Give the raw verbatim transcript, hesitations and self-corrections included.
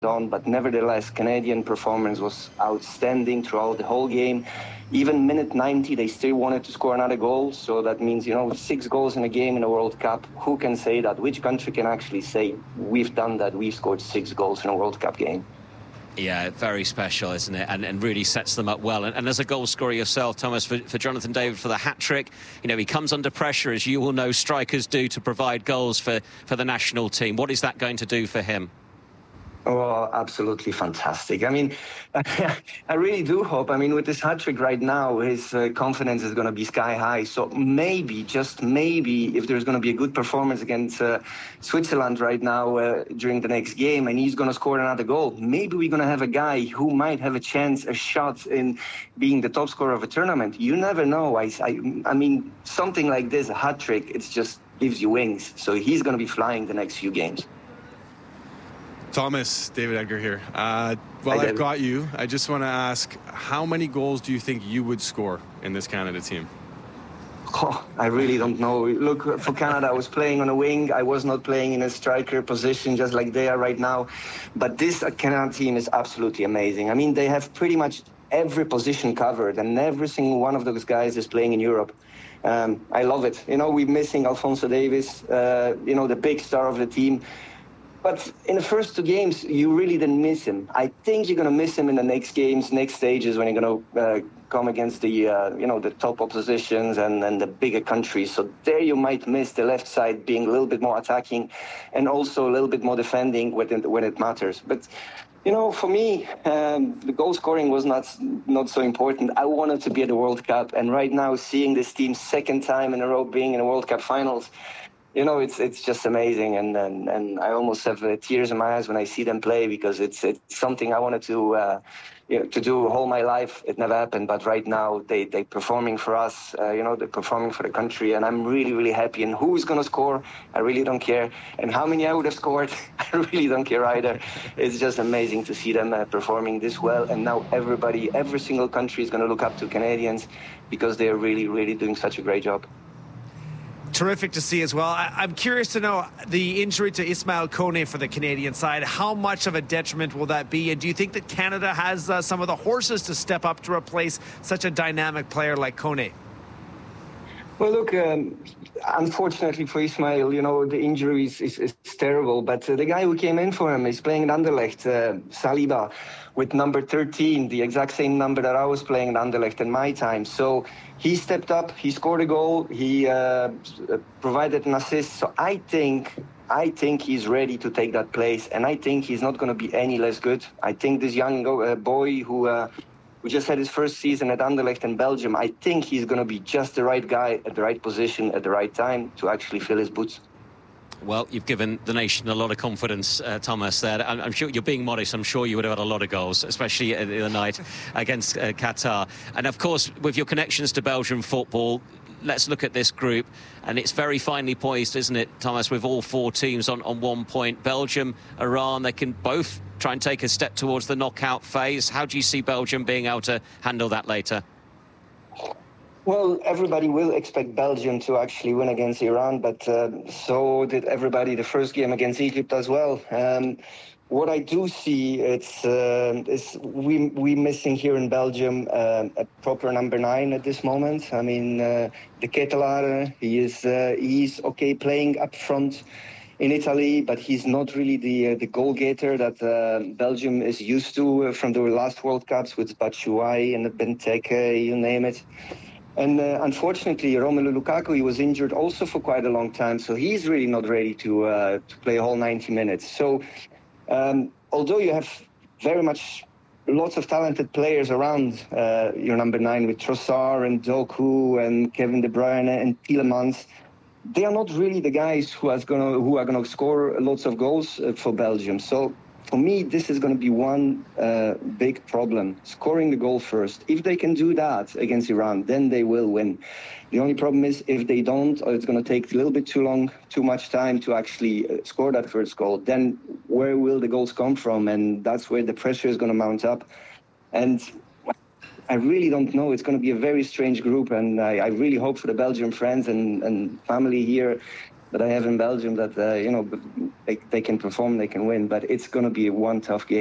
on, but nevertheless, Canadian performance was outstanding throughout the whole game. Even minute ninety, they still wanted to score another goal. So that means, you know, six goals in a game in a World Cup. Who can say that? Which country can actually say, we've done that, we've scored six goals in a World Cup game? Yeah, very special, isn't it? And, and really sets them up well. And, and as a goal scorer yourself, Thomas, for, for Jonathan David for the hat-trick, you know, he comes under pressure, as you all know strikers do, to provide goals for, for the national team. What is that going to do for him? Oh, absolutely fantastic. I mean, I really do hope, I mean, with this hat-trick right now, his uh, confidence is going to be sky high. So maybe, just maybe, if there's going to be a good performance against uh, Switzerland right now uh, during the next game, and he's going to score another goal, maybe we're going to have a guy who might have a chance, a shot in being the top scorer of a tournament. You never know. I, I, I mean, something like this, a hat-trick, it just gives you wings. So he's going to be flying the next few games. Thomas, David Edgar here. Uh, while Hi, I've got you, I just want to ask, how many goals do you think you would score in this Canada team? Oh, I really don't know. Look, for Canada, I was playing on a wing. I was not playing in a striker position, just like they are right now. But this Canada team is absolutely amazing. I mean, they have pretty much every position covered, and every single one of those guys is playing in Europe. Um, I love it. You know, we're missing Alphonso Davies, uh, you know, the big star of the team. But in the first two games, you really didn't miss him. I think you're going to miss him in the next games, next stages, when you're going to uh, come against the, uh, you know, the top oppositions and, and the bigger countries. So there you might miss the left side being a little bit more attacking and also a little bit more defending when it, when it matters. But, you know, for me, um, the goal scoring was not not so important. I wanted to be at the World Cup. And right now, seeing this team second time in a row being in the World Cup finals, you know, it's it's just amazing, and and, and I almost have uh, tears in my eyes when I see them play, because it's it's something I wanted to uh, you know, to do all my life. It never happened, but right now they they performing for us. Uh, you know, they're performing for the country, and I'm really really happy. And who's gonna score? I really don't care. And how many I would have scored? I really don't care either. It's just amazing to see them uh, performing this well. And now everybody, every single country is gonna look up to Canadians, because they are really really doing such a great job. Terrific to see as well. I, I'm curious to know, the injury to Ismail Kone for the Canadian side, how much of a detriment will that be? And do you think that Canada has uh, some of the horses to step up to replace such a dynamic player like Kone? Well, look, um, unfortunately for Ismail, you know, the injury is, is, is terrible. But uh, the guy who came in for him is playing in Anderlecht, uh, Saliba, with number thirteen, the exact same number that I was playing in Anderlecht in my time. So he stepped up, he scored a goal, he uh, provided an assist. So I think, I think he's ready to take that place, and I think he's not going to be any less good. I think this young uh, boy who... Uh, who just had his first season at Anderlecht in Belgium, I think he's going to be just the right guy at the right position at the right time to actually fill his boots. Well, you've given the nation a lot of confidence, uh, Thomas, there. I'm, I'm sure you're being modest. I'm sure you would have had a lot of goals, especially the other night against uh, Qatar. And, of course, with your connections to Belgian football, let's look at this group. And it's very finely poised, isn't it, Thomas, with all four teams on, on one point. Belgium, Iran, they can both try and take a step towards the knockout phase. How do you see Belgium being able to handle that later? Well, everybody will expect Belgium to actually win against Iran, but uh, so did everybody the first game against Egypt as well. Um, what I do see it's uh, is we we missing here in Belgium uh, a proper number nine at this moment. I mean, uh, the Ketelaere, he is uh, he's okay playing up front in Italy, but he's not really the uh, the goal getter that uh, Belgium is used to uh, from the last World Cups with Batshuayi and Benteke, you name it. And uh, unfortunately, Romelu Lukaku, he was injured also for quite a long time, so he's really not ready to uh, to play a whole ninety minutes. So um, although you have very much lots of talented players around uh, your number nine with Trossard and Doku and Kevin De Bruyne and Tielemans, they are not really the guys who are gonna who are gonna score lots of goals uh, for Belgium. So for me, this is going to be one uh, big problem, scoring the goal first. If they can do that against Iran, then they will win. The only problem is if they don't, or it's going to take a little bit too long, too much time to actually uh, score that first goal, then where will the goals come from? And that's where the pressure is going to mount up. And I really don't know. It's going to be a very strange group, and I, I really hope for the Belgian friends and, and family here that I have in Belgium that, uh, you know, they, they can perform, they can win. But it's going to be one tough game.